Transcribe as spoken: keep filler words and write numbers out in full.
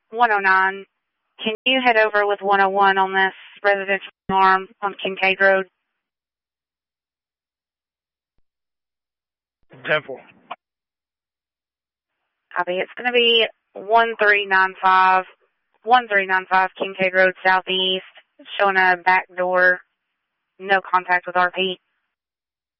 one oh nine. Can you head over with one oh one on this residential alarm on Kincaid Road? Temple. Copy. It's going to be one three nine five, one three nine five Kincaid Road Southeast, showing a back door, no contact with R P.